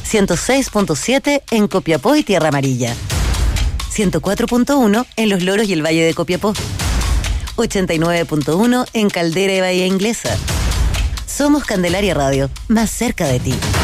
106.7 en Copiapó y Tierra Amarilla. 104.1 en Los Loros y el Valle de Copiapó. 89.1 en Caldera y Bahía Inglesa. Somos Candelaria Radio, más cerca de ti.